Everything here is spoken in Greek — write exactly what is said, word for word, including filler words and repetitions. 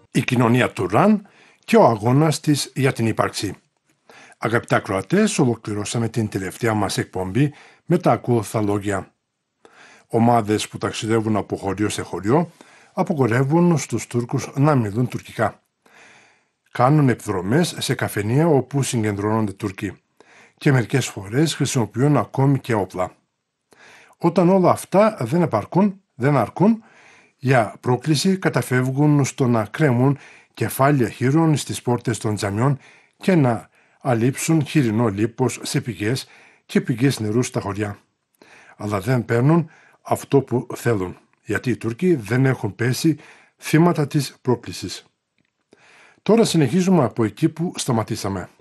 η κοινωνία του Ραν και ο αγώνας της για την ύπαρξη. Αγαπητά ακροατές, ολοκληρώσαμε την τελευταία μας εκπομπή με τα ακόλουθα λόγια. Ομάδες που ταξιδεύουν από χωριό σε χωριό απογορεύουν στους Τούρκους να μιλούν τουρκικά. Κάνουν επιδρομές σε καφενεία όπου συγκεντρώνονται Τούρκοι και μερικές φορές χρησιμοποιούν ακόμη και όπλα. Όταν όλα αυτά δεν επαρκούν, δεν αρκούν, για πρόκληση καταφεύγουν στο να κρέμουν κεφάλια χείρων στις πόρτες των τζαμιών και να αλείψουν χοιρινό λίπος σε πηγές και πηγές νερού στα χωριά. Αλλά δεν παίρνουν αυτό που θέλουν, γιατί οι Τούρκοι δεν έχουν πέσει θύματα της πρόκλησης. Τώρα συνεχίζουμε από εκεί που σταματήσαμε.